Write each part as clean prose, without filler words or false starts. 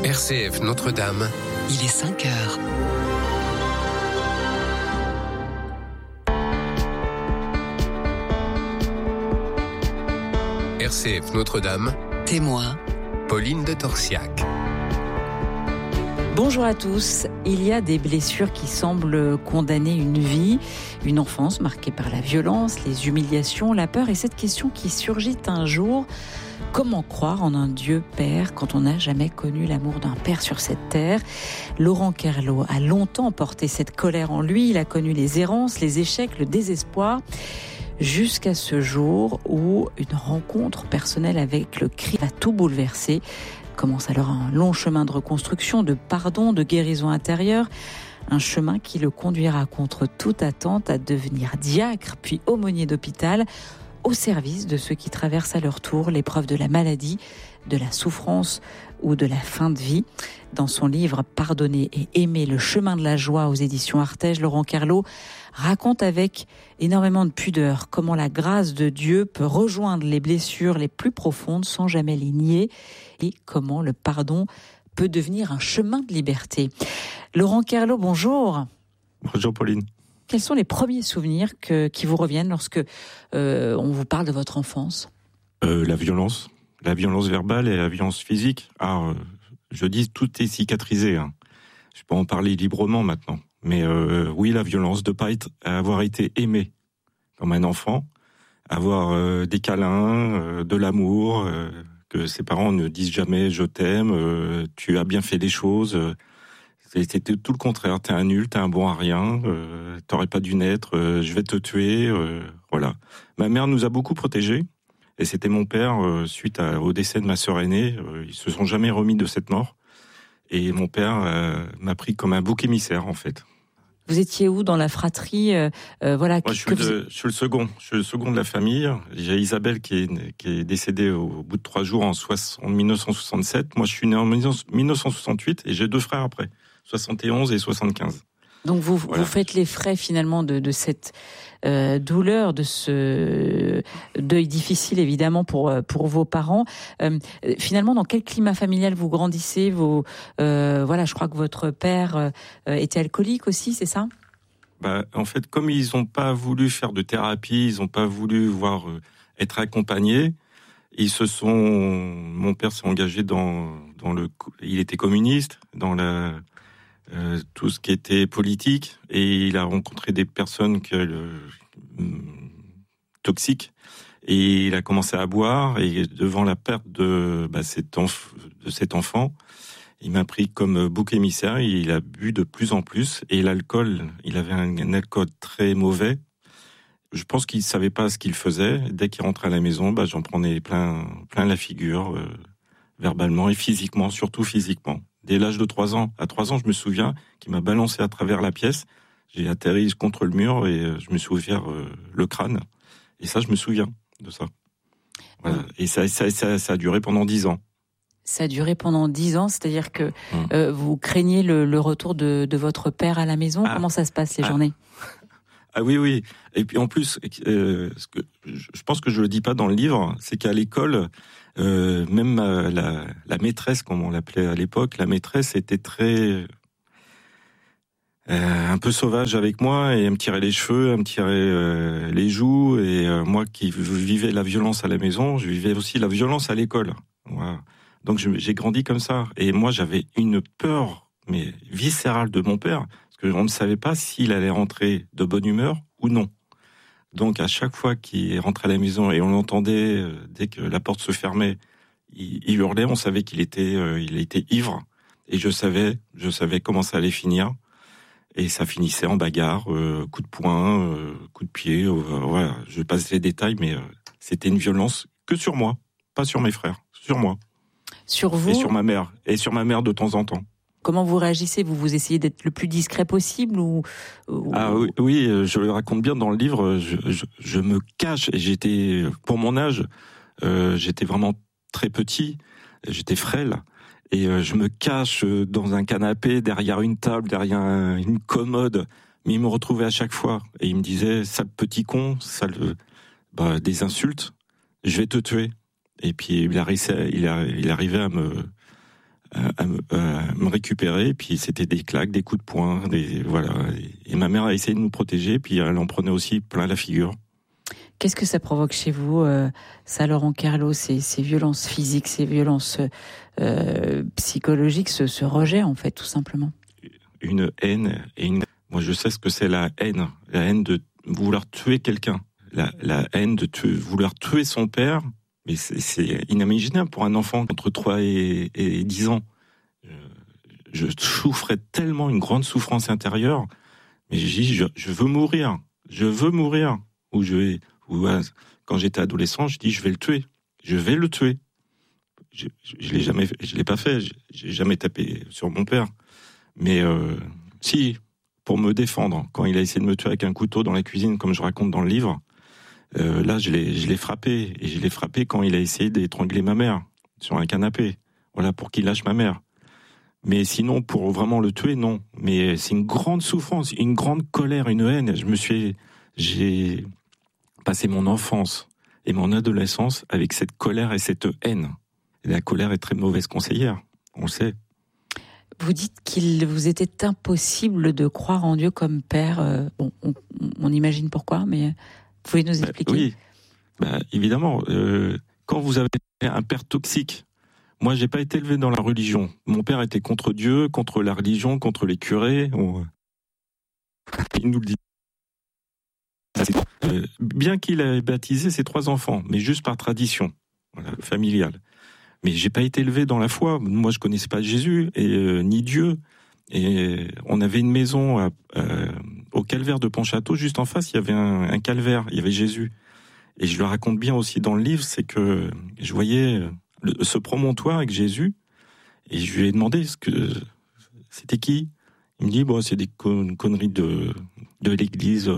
RCF Notre-Dame. Il est 5 heures. RCF Notre-Dame. Témoin. Pauline de Torsiac. Bonjour à tous. Il y a des blessures qui semblent condamner une vie, une enfance marquée par la violence, les humiliations, la peur et cette question qui surgit un jour. Comment croire en un Dieu Père quand on n'a jamais connu l'amour d'un Père sur cette terre ? Laurent Kerlo a longtemps porté cette colère en lui. Il a connu les errances, les échecs, le désespoir, jusqu'à ce jour où une rencontre personnelle avec le Christ va tout bouleverser. Commence alors un long chemin de reconstruction, de pardon, de guérison intérieure. Un chemin qui le conduira contre toute attente à devenir diacre, puis aumônier d'hôpital, au service de ceux qui traversent à leur tour l'épreuve de la maladie, de la souffrance ou de la fin de vie. Dans son livre « Pardonner et aimer, le chemin de la joie » aux éditions Artege, Laurent Kerlo raconte avec énormément de pudeur comment la grâce de Dieu peut rejoindre les blessures les plus profondes sans jamais les nier et comment le pardon peut devenir un chemin de liberté. Laurent Kerlo, bonjour. Bonjour Pauline. Quels sont les premiers souvenirs qui vous reviennent lorsque on vous parle de votre enfance ? La violence verbale et la violence physique. Alors, je dis tout est cicatrisé. Je peux en parler librement maintenant. Mais oui, la violence de pas avoir été aimé comme un enfant, avoir des câlins, de l'amour, que ses parents ne disent jamais je t'aime, tu as bien fait des choses. C'était tout le contraire. T'es un nul, t'es un bon à rien, t'aurais pas dû naître, je vais te tuer. Voilà. Ma mère nous a beaucoup protégés. Et c'était mon père, suite au décès de ma sœur aînée, ils se sont jamais remis de cette mort. Et mon père m'a pris comme un bouc émissaire, en fait. Vous étiez où dans la fratrie voilà. Moi, je suis le second. Je suis le second de la famille. J'ai Isabelle qui est décédée au bout de 3 jours en 1967. Moi, je suis né en 1968 et j'ai 2 frères après, 71 et 75. Donc vous faites les frais finalement de cette douleur, de ce deuil difficile évidemment pour vos parents. Finalement, dans quel climat familial vous grandissez ? Je crois que votre père était alcoolique aussi, c'est ça ? En fait, comme ils n'ont pas voulu faire de thérapie, ils n'ont pas voulu être accompagnés, mon père s'est engagé il était communiste, dans tout ce qui était politique, et il a rencontré des personnes toxiques, et il a commencé à boire, et devant la perte de cet enfant, il m'a pris comme bouc émissaire, et il a bu de plus en plus, et l'alcool, il avait un alcool très mauvais. Je pense qu'il savait pas ce qu'il faisait. Dès qu'il rentrait à la maison, j'en prenais plein la figure, verbalement et physiquement, surtout physiquement. Dès l'âge de 3 ans. À 3 ans, je me souviens qu'il m'a balancé à travers la pièce. J'ai atterri contre le mur et je me suis ouvert le crâne. Et ça, je me souviens de ça. Voilà. Et ça a duré pendant 10 ans. Ça a duré pendant 10 ans, c'est-à-dire que vous craignez le retour de votre père à la maison. Comment ça se passe les journées ? Ah oui. Et puis en plus, je pense que je le dis pas dans le livre, c'est qu'à l'école, même la maîtresse, comme on l'appelait à l'époque, la maîtresse était très un peu sauvage avec moi, et elle me tirait les cheveux, elle me tirait les joues, et moi qui vivais la violence à la maison, je vivais aussi la violence à l'école. Voilà. Donc j'ai grandi comme ça, et moi j'avais une peur viscérale de mon père, parce qu'on ne savait pas s'il allait rentrer de bonne humeur ou non. Donc à chaque fois qu'il rentrait à la maison et on l'entendait, dès que la porte se fermait, il hurlait, on savait qu'il était ivre, et je savais comment ça allait finir, et ça finissait en bagarre, coup de poing, coup de pied, voilà. Je passe les détails, mais c'était une violence que sur moi, pas sur mes frères, sur moi. Sur vous ? Et sur ma mère de temps en temps. Comment vous réagissez ? Vous essayez d'être le plus discret possible ou... Ah oui, je le raconte bien dans le livre. Je me cache, et pour mon âge, j'étais vraiment très petit, j'étais frêle, et je me cache dans un canapé, derrière une table, derrière une commode. Mais il me retrouvait à chaque fois, et il me disait, sale petit con, des insultes, je vais te tuer. Et puis il arrivait à me récupérer. Puis c'était des claques, des coups de poing, voilà. Et ma mère a essayé de nous protéger, puis elle en prenait aussi plein la figure. Qu'est-ce que ça provoque chez vous, ça, Laurent Kerlot, ces violences physiques, ces violences psychologiques, ce rejet, en fait, tout simplement? Une haine, moi je sais ce que c'est la haine de vouloir tuer quelqu'un, la haine de vouloir tuer son père, mais c'est inimaginable pour un enfant entre 3 et 10 ans. Je souffrais tellement, une grande souffrance intérieure, mais j'ai dit, je veux mourir, quand j'étais adolescent, je dis, je vais le tuer. Je l'ai pas fait, j'ai jamais tapé sur mon père. Mais si, pour me défendre, quand il a essayé de me tuer avec un couteau dans la cuisine, comme je raconte dans le livre, là, je l'ai frappé. Et je l'ai frappé quand il a essayé d'étrangler ma mère sur un canapé. Voilà, pour qu'il lâche ma mère. Mais sinon, pour vraiment le tuer, non. Mais c'est une grande souffrance, une grande colère, une haine. J'ai passé mon enfance et mon adolescence avec cette colère et cette haine. Et la colère est très mauvaise conseillère, on le sait. Vous dites qu'il vous était impossible de croire en Dieu comme père. Bon, on imagine pourquoi, mais vous pouvez nous expliquer? Oui, évidemment. Quand vous avez un père toxique, moi, j'ai pas été élevé dans la religion. Mon père était contre Dieu, contre la religion, contre les curés. Il nous le dit. Bien qu'il ait baptisé ses 3 enfants, mais juste par tradition, voilà, familiale. Mais j'ai pas été élevé dans la foi. Moi, je connaissais pas Jésus et ni Dieu. Et on avait une maison au calvaire de Pontchâteau, juste en face, il y avait un calvaire, il y avait Jésus. Et je le raconte bien aussi dans le livre, c'est que je voyais ce promontoire avec Jésus, et je lui ai demandé c'était qui. Il me dit c'est des conneries de l'église.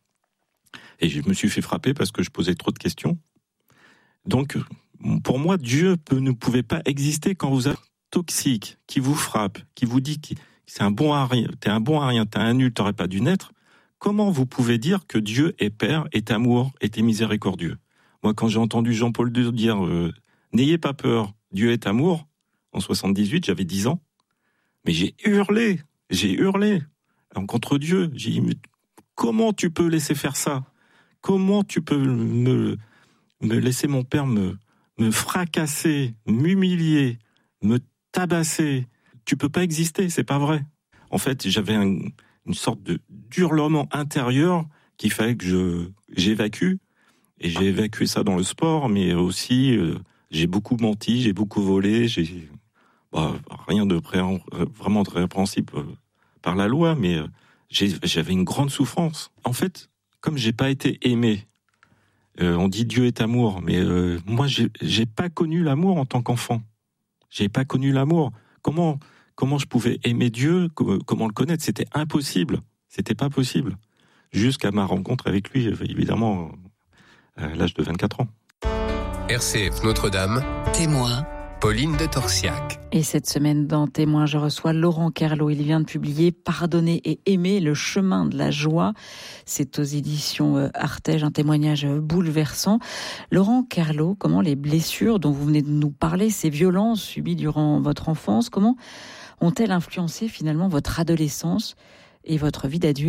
Et je me suis fait frapper parce que je posais trop de questions. Donc, pour moi, Dieu ne pouvait pas exister quand vous êtes toxique, qui vous frappe, qui vous dit que c'est un bon à rien, t'es un nul, t'aurais pas dû naître. Comment vous pouvez dire que Dieu est Père, est amour, est miséricordieux? Moi, quand j'ai entendu Jean-Paul II dire n'ayez pas peur, Dieu est amour, en 78, j'avais 10 ans, mais j'ai hurlé contre Dieu. J'ai dit, mais comment tu peux laisser faire ça? Comment tu peux me laisser mon père me fracasser, m'humilier, me tabasser? Tu peux pas exister, c'est pas vrai. En fait, j'avais une sorte d'hurlement intérieur qu'il fallait que j'évacue. Et j'ai évacué ça dans le sport, mais aussi j'ai beaucoup menti, j'ai beaucoup volé, rien de vraiment de répréhensible par la loi, mais j'avais une grande souffrance. En fait, comme j'ai pas été aimé, on dit Dieu est amour, mais moi j'ai pas connu l'amour en tant qu'enfant. J'ai pas connu l'amour. Comment je pouvais aimer Dieu, comment le connaître? C'était impossible. C'était pas possible. Jusqu'à ma rencontre avec lui, évidemment, à l'âge de 24 ans. RCF Notre-Dame. Témoin. Pauline de Torsiac. Et cette semaine, dans Témoin, je reçois Laurent Kerlot. Il vient de publier « Pardonner et aimer, le chemin de la joie ». C'est aux éditions Artege, un témoignage bouleversant. Laurent Kerlot, comment les blessures dont vous venez de nous parler, ces violences subies durant votre enfance, comment ont-elles influencé finalement votre adolescence et votre vie d'adulte ?